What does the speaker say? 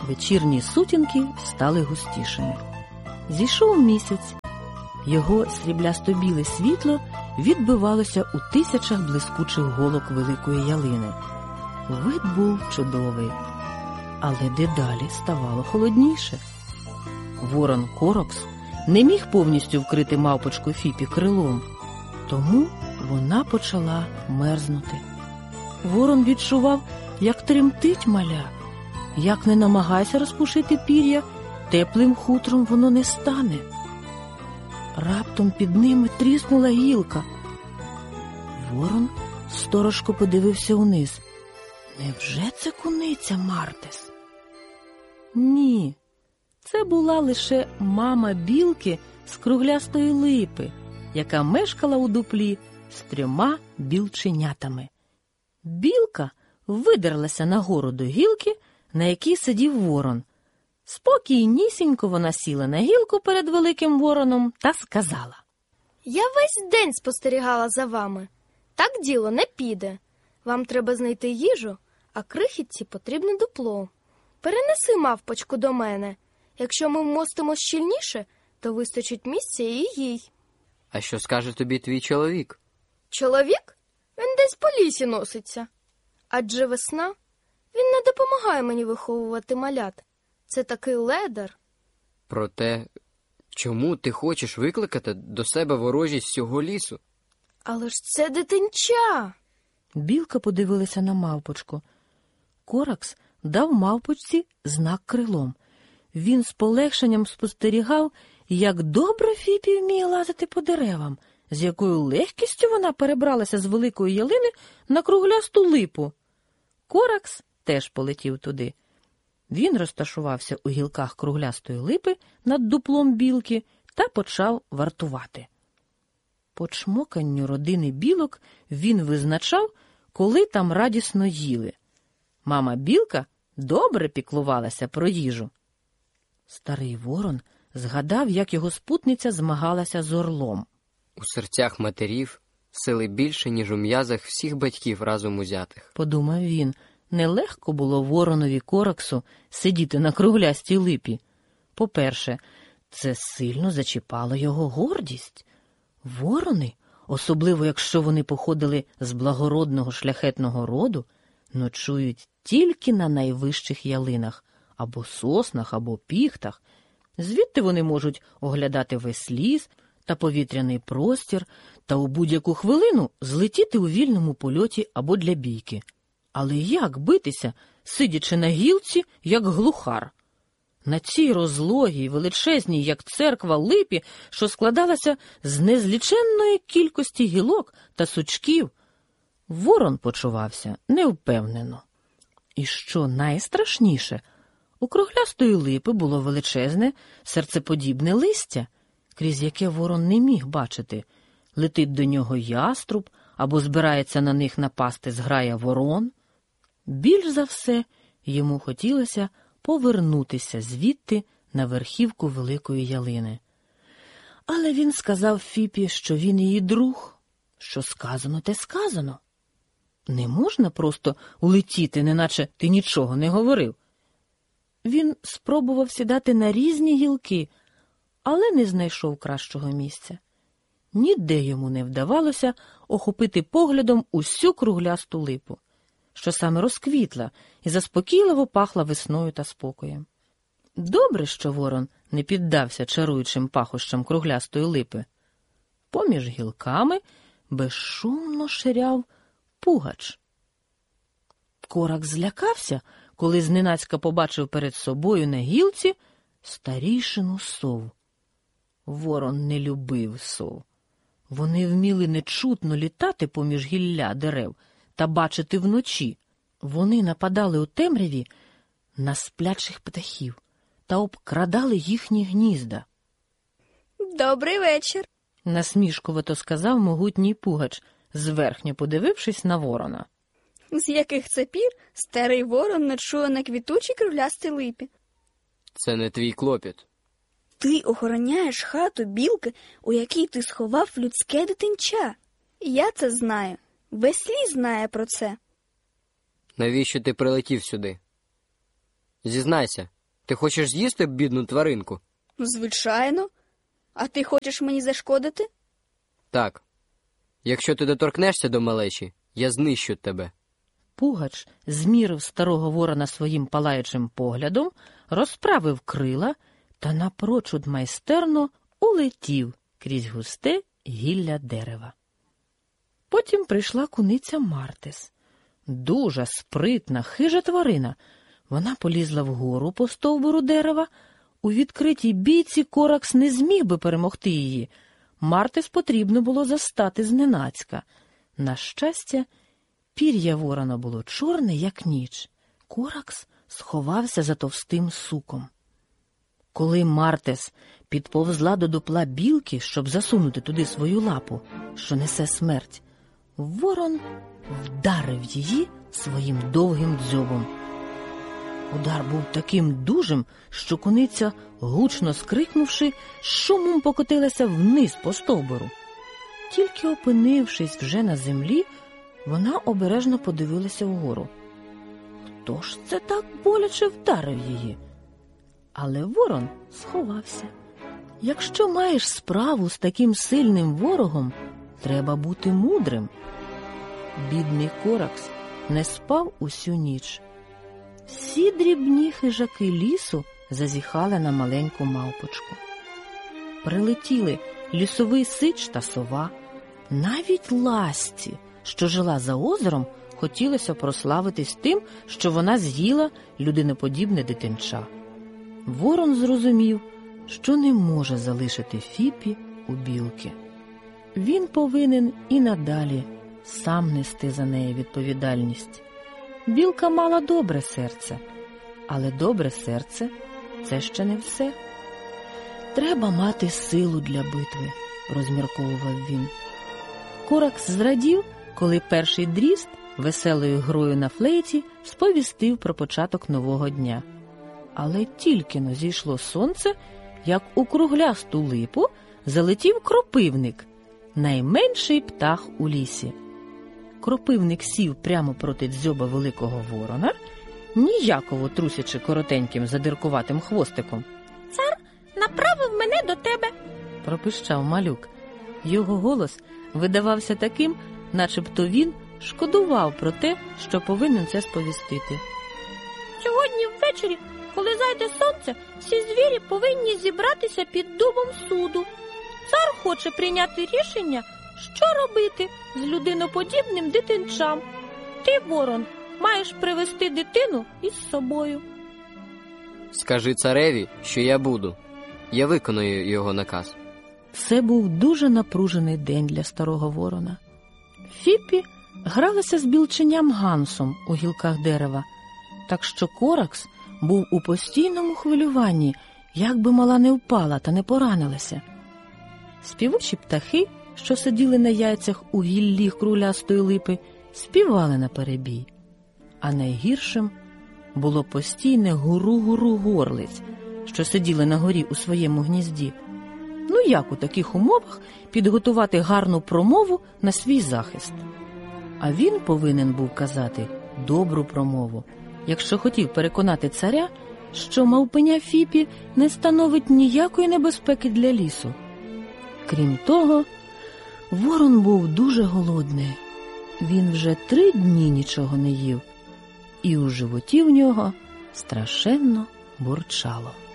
Вечірні сутінки стали густішими. Зійшов місяць. Його сріблясто-біле світло відбивалося у тисячах блискучих голок великої ялини. Вид був чудовий, але дедалі ставало холодніше. Ворон Коракс не міг повністю вкрити мавпочку Фіпі крилом, тому вона почала мерзнути. Ворон відчував, як тремтить маля. Як не намагайся розпушити пір'я, теплим хутром воно не стане. Раптом під ними тріснула гілка. Ворон сторожко подивився униз. Невже це куниця Мартес? Ні, це була лише мама білки з круглястої липи, яка мешкала у дуплі з 3 білченятами. Білка видерлася нагору до гілки, на якій сидів ворон. Спокійнісінько вона сіла на гілку перед великим вороном та сказала: «Я весь день спостерігала за вами. Так діло не піде. Вам треба знайти їжу, а крихітці потрібне дупло. Перенеси мавпочку до мене. Якщо ми вмостимо щільніше, то вистачить місця і їй». А що скаже тобі твій чоловік? Чоловік? Він десь по лісі носиться. Адже весна. Він не допомагає мені виховувати малят. Це такий ледар. Проте, чому ти хочеш викликати до себе ворожість всього лісу? Але ж це дитинча. Білка подивилася на мавпочку. Коракс дав мавпочці знак крилом. Він з полегшенням спостерігав, як добре Фіпі вміє лазити по деревам, з якою легкістю вона перебралася з великої ялини на круглясту липу. Коракс теж полетів туди. Він розташувався у гілках круглястої липи над дуплом білки та почав вартувати. По чмоканню родини білок він визначав, коли там радісно їли. Мама білка добре піклувалася про їжу. Старий ворон згадав, як його спутниця змагалася з орлом. У серцях матерів сили більше, ніж у м'язах всіх батьків разом узятих. Подумав він, нелегко було воронові Кораксу сидіти на круглястій липі. По-перше, це сильно зачіпало його гордість. Ворони, особливо якщо вони походили з благородного шляхетного роду, ночують тільки на найвищих ялинах, або соснах, або піхтах. Звідти вони можуть оглядати весь ліс та повітряний простір та у будь-яку хвилину злетіти у вільному польоті або для бійки. Але як битися, сидячи на гілці, як глухар? На цій розлогій, величезній, як церква, липі, що складалася з незліченної кількості гілок та сучків, ворон почувався невпевнено. І що найстрашніше, у круглястої липи було величезне, серцеподібне листя, крізь яке ворон не міг бачити, летить до нього яструб або збирається на них напасти зграя ворон. Більш за все йому хотілося повернутися звідти на верхівку великої ялини. Але він сказав Фіпі, що він її друг, що сказано, те сказано. Не можна просто улетіти, неначе ти нічого не говорив. Він спробував сідати на різні гілки, але не знайшов кращого місця. Ніде йому не вдавалося охопити поглядом усю круглясту липу, що саме розквітла і заспокійливо пахла весною та спокоєм. Добре, що ворон не піддався чаруючим пахощам круглястої липи. Поміж гілками безшумно ширяв пугач. Коракс злякався, коли зненацька побачив перед собою на гілці старійшину сов. Ворон не любив сов. Вони вміли нечутно літати поміж гілля дерев та бачити вночі. Вони нападали у темряві на сплячих птахів та обкрадали їхні гнізда. «Добрий вечір», – насмішкувато сказав могутній пугач, зверхньо подивившись на ворона. «З яких це пір старий ворон ночує на квітучій круглястій липі?» Це не твій клопіт. «Ти охороняєш хату білки, у якій ти сховав людське дитинча. Я це знаю. Весь ліс знає про це». Навіщо ти прилетів сюди? Зізнайся, Ти хочеш з'їсти бідну тваринку? Звичайно. А ти хочеш мені зашкодити? Так. Якщо ти доторкнешся до малечі, я знищу тебе. Пугач змірив старого ворона своїм палаючим поглядом, розправив крила та напрочуд майстерно улетів крізь густе гілля дерева. Потім прийшла куниця Мартес. Дуже спритна, хижа тварина. Вона полізла вгору по стовбуру дерева. У відкритій бійці Коракс не зміг би перемогти її. Мартес потрібно було застати зненацька. На щастя, пір'я ворона було чорне, як ніч. Коракс сховався за товстим суком. Коли Мартес підповзла до дупла білки, щоб засунути туди свою лапу, що несе смерть, ворон вдарив її своїм довгим дзьобом. Удар був таким дужим, що куниця, гучно скрикнувши, шумом покотилася вниз по стовбуру. Тільки опинившись вже на землі, вона обережно подивилася вгору. Хто ж це так боляче вдарив її? Але ворон сховався. Якщо маєш справу з таким сильним ворогом, треба бути мудрим. Бідний Коракс не спав усю ніч. Всі дрібні хижаки лісу зазіхали на маленьку мавпочку. Прилетіли лісовий сич та сова. Навіть ласці, що жила за озером, хотілося прославитись тим, що вона з'їла людиноподібне дитинча. Ворон зрозумів, що не може залишити Фіпі у білки. Він повинен і надалі сам нести за неї відповідальність. Білка мала добре серце, але добре серце – це ще не все. Треба мати силу для битви, розмірковував він. Коракс зрадів, коли перший дрізд веселою грою на флейті сповістив про початок нового дня. Але тільки-но зійшло сонце, як у круглясту липу залетів кропивник, найменший птах у лісі. Кропивник сів прямо проти дзьоба великого ворона, ніяково трусячи коротеньким задиркуватим хвостиком. Цар направив мене до тебе, пропищав малюк. Його голос видавався таким, начебто він шкодував про те, що повинен це сповістити. Сьогодні ввечері, коли зайде сонце, всі звірі повинні зібратися під дубом суду. Цар хоче прийняти рішення, що робити з людиноподібним дитинчам. Ти, ворон, маєш привезти дитину із собою. Скажи цареві, що я буду. Я виконую його наказ. Це був дуже напружений день для старого ворона. Фіпі гралася з білченям Гансом у гілках дерева, так що Коракс був у постійному хвилюванні, як би мала не впала та не поранилася. Співучі птахи, що сиділи на яйцях у гіллі круглястої липи, співали наперебій. А найгіршим було постійне гуру-гуру горлиць, що сиділи на горі у своєму гнізді. Ну як у таких умовах підготувати гарну промову на свій захист? А він повинен був казати добру промову, якщо хотів переконати царя, що мавпеня Фіпі не становить ніякої небезпеки для лісу. Крім того, ворон був дуже голодний. Він вже 3 дні нічого не їв, і у животі в нього страшенно бурчало.